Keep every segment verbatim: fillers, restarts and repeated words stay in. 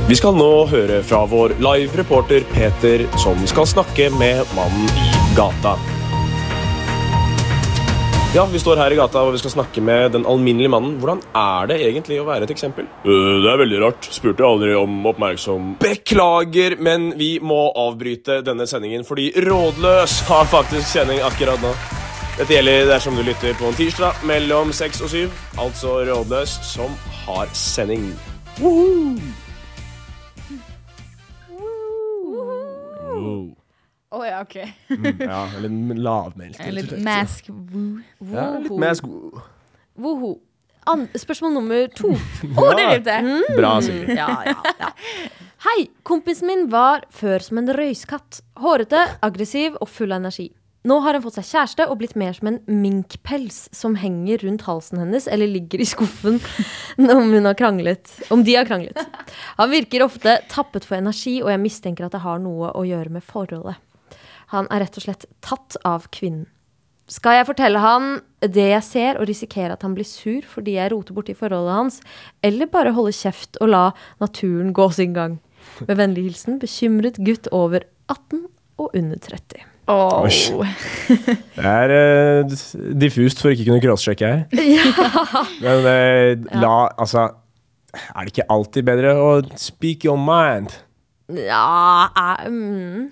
Vi skal nå høre fra vår live-reporter Peter, som skal snakke med mannen i gata. Ja, vi står her i gata, og vi skal snakke med den alminnelige mannen. Hvordan er det egentlig å være et eksempel? Uh, det er veldig rart. Spurte aldri om oppmerksom. Beklager, men vi må avbryte denne sendingen, fordi Rådløs har faktisk sending akkurat nå. Dette gjelder dersom du lytter på en tirsdag mellom seks og syv, altså Rådløs som har sending. Woohoo! Woohoo! Åh, oh, ja, ok. mm, ja, eller lavmelk. Litt mask woo. Ja, litt mask woo. Woho. An- spørsmål nummer to. Åh, oh, det likte jeg. Mm. Bra, Sigrid. Ja, ja, ja. Hei, kompisen min var før som en røyskatt. Hårete, aggressiv og full av energi. Nå har han fått seg kjæreste og blitt mer som en minkpels som henger rundt halsen hennes eller ligger i skuffen om hun har kranglet. Om de har kranglet. Han virker ofte tappet for energi, og jeg mistenker at det har noe å gjøre med forholdet. Han er rett og slett tatt av kvinnen. Skal jeg fortelle han det jeg ser og risikere at han blir sur fordi jeg roter bort i forholdet hans, eller bare holde kjeft og la naturen gå sin gang? Med vennlig hilsen, bekymret gutt over atten og under tretti. Oh. Det er uh, diffust for ikke kunne crosschekke her. Ja. Men uh, la, altså, er det ikke alltid bedre å speak your mind? Ja, jeg, mm.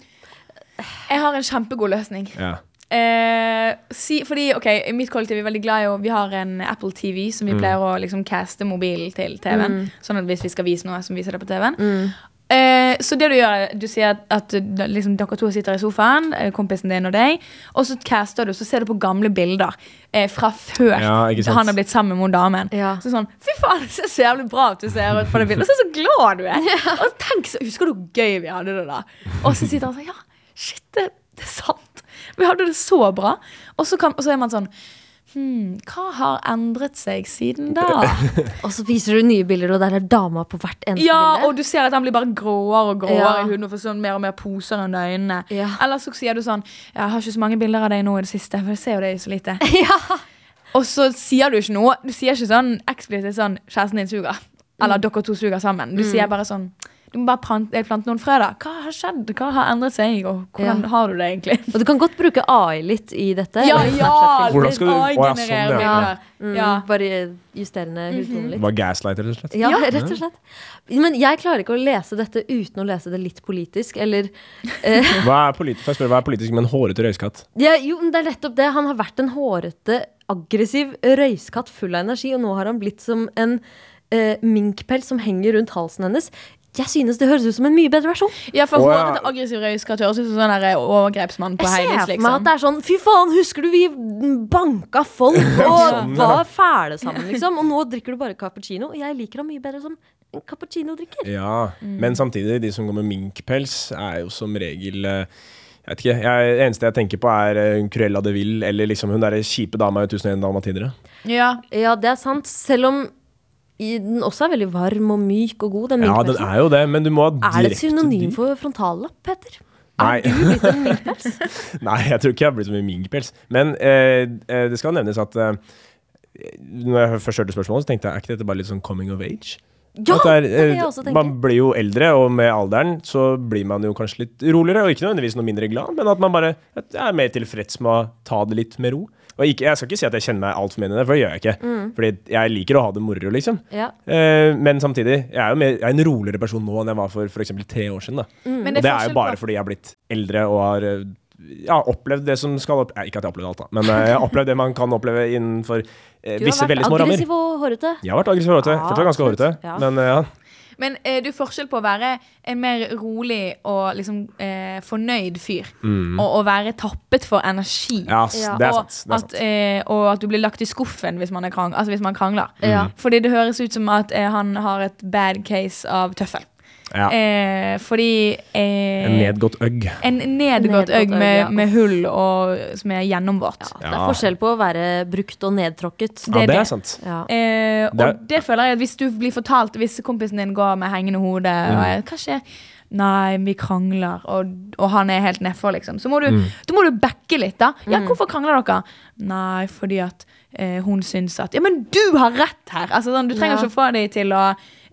Jeg har en kjempegod løsning. Ja. Eh, si, fordi, ok, i mitt kollektiv er vi veldig glad i å, vi har en Apple T V som vi mm. pleier å liksom caste mobilen til T V-en, mm. sånn at hvis vi skal vise noe som viser det på T V-en. Mm. Eh, så det du gjør, du sier at, at liksom, dere to sitter i sofaen, kompisen din og deg, og så caster du, så ser du på gamle bilder eh, fra før ja, han har blitt sammen med damen. Ja. Så sånn, fy faen, det ser så jævlig bra ut du ser ut på det bildet. Og så så glad du er. Ja. Og tenk, så, husker du hvor gøy vi hadde det da? Og så sitter han sånn, ja, shit, det, det er sant. Vi hadde det så bra. Og så, kan, og så er man sånn, Hmm, hva har endret seg siden da? Og så viser du nye bilder, og der er dama på hvert eneste ja, bilde. Ja, og du ser at han blir bare gråere og gråere ja. i huden og får sånn mer og mer poser under øynene. Ja. Eller så sier du sånn, jeg har ikke så mange bilder av deg nå i det siste, for jeg ser jo deg så lite. Ja. Og så sier du ikke noe, du sier ikke sånn eksplisitt sånn, kjæresten din suger. Eller mm. dere to suger sammen. Du mm. sier bare sånn, du må bare plante, plante noen frø da. Hva har skjedd? Hva har endret seg? Og hvordan ja. har du det egentlig? Og du kan godt bruke A I litt i dette. Ja, ja! Hvordan skal du... A I-generere oh, ja, sånn, ja. Mm, ja. Bare justerende mm-hmm. hudtone litt. Bare gaslight, rett og slett. Ja, rett og slett. Men jeg klarer ikke å lese dette uten å lese det litt politisk, eller... Eh. Hva er politisk? Først spør, hva er politisk med en hårete røyskatt? Ja, jo, det er nettopp det. Han har vært en hårete, aggressiv røyskatt full av energi, og nå har han blitt som en eh, minkpels som henger rundt halsen hennes. Jeg synes det høres ut som en mye bedre versjon. Ja, for oh, ja. hårete aggressiv røyskatt høres ut som sånn der overgrepsmann på Heilis, liksom. Jeg ser for meg at det er sånn, fy faen, husker du vi banka folk og var fæle sammen, liksom. Og nå drikker du bare cappuccino, og jeg liker ham mye bedre som en cappuccino-drikker. Ja, mm. men samtidig, de som går med minkpels er jo som regel... Jeg vet ikke, jeg, det eneste jeg tenker på er Cruella de Vil, eller liksom hun der kjipe dama i tusen og en dalmatinere. Ja. ja, det er sant. Selv om den også er veldig varm og myk og god, den ja, den er jo det, men du må ha direkte... Er det et synonym for frontallapp, Petter? Nei. Er du blitt en minkpels? Nei, jeg tror ikke jeg har blitt som en minkpels. Men eh, det skal nevnes at eh, når jeg først hørte spørsmålet, så tenkte jeg, er ikke dette bare litt sånn coming of age? Ja, det er, det er jeg også tenker. Man blir jo eldre, og med alderen så blir man jo kanskje litt roligere, og ikke nødvendigvis noe mindre glad, men at man bare er mer tilfreds med å ta det litt med ro. Og ikke, jeg skal ikke si at jeg kjenner meg alt for mye i det, for det gjør jeg ikke. Mm. Fordi jeg liker å ha det moro, liksom. Ja. Eh, men samtidig, jeg er jo mer, jeg er en roligere person nå enn jeg var for for eksempel tre år siden. Da. Mm. Og det, det er jo bare fordi jeg har blitt eldre og har ja, opplevd det som skal oppleve. Ikke at jeg har opplevd alt, da. Men eh, jeg har opplevd det man kan oppleve innenfor eh, visse veldig små rammer. Du har vært aggressiv og hårete. Jeg har vært aggressiv og hårete. Ja, fortsatt ganske hårete. Ja. Men ja. Men eh, du er forskjell på å være en mer rolig og liksom eh, fornøyd fyr, mm. og å være tappet for energi. Ja, ja. Det er sant. Det er sant. At, eh, og at du blir lagt i skuffen hvis man, er krang, altså hvis man krangler. Mm. Ja. Fordi det høres ut som at eh, han har et bad case av tøffel. Ja. Eh, fordi eh, En nedgått øgg En nedgått øgg med, ja. med hull og, som er gjennomvått. Ja, det er forskjell på å være brukt og nedtråkket. Det er, ja, det er sant. Ja. Eh, og det, er... det føler jeg at hvis du blir fortalt, hvis kompisen din går med hengende hode mm. og jeg, hva skjer? Nei, vi krangler og, og han er helt nedfor, liksom. Så må du, mm. du må du backe litt da. Ja, hvorfor krangler dere? Nei, fordi at eh, hun syns at ja, men du har rett her. Altså, sånn, du trenger ja. ikke få deg til å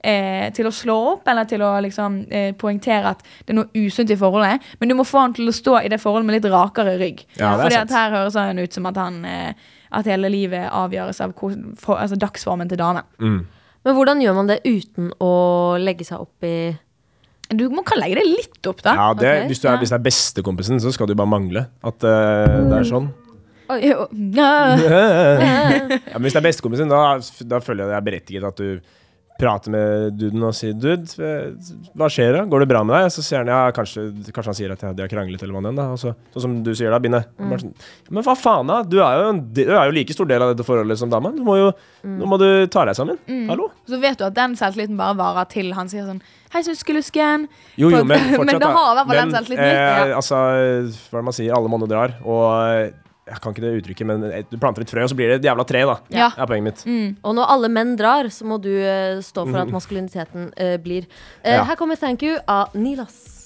eh, til å slå opp, eller til å liksom eh, poengtere at det er noe usunt i forholdet, men du må få han til å stå i det forholdet med litt rakere rygg. Ja, det er Fordi sant. at her høres han ut som at han eh, at hele livet avgjøres av hvor, for, altså dagsformen til damen. Mm. Men hvordan gjør man det uten å legge seg opp i Du må kan legge det litt opp, da. Ja, det, Ok, hvis, du er, ja. hvis det er bestekompisen, så skal du bare mangle at uh, det er sånn. Jo. Ja. Ja, men hvis det er bestekompisen, da, da føler jeg det er berettiget at du prater med duden og sier Dude, hva skjer da? Går det bra med deg? Så sier han, ja, kanskje, kanskje han sier at de har kranglet eller hva det er da. Og så, sånn som du sier da, Bine. Mm. Sånn, men hva faen da? Du er, jo en, du er jo like stor del av dette forholdet som dama. Du må jo, Mm. nå må du ta deg sammen. Hallo? Så vet du at den selvtilliten bare varer til han sier sånn Hei, suskelusken. Jo, jo, men Men fortsatt da har i hvert fall den Men, selvtilliten litt, eh, ja. altså, hva er det man sier? Alle monner drar. Og eh, jeg kan ikke det uttrykket, men du planter et frø, og så blir det et jævla tre, da. Ja. Det er poenget mitt. Mm. Og når alle menn drar, så må du eh, stå for at maskuliniteten eh, blir. Eh, Ja. Her kommer Thank You av Nilas.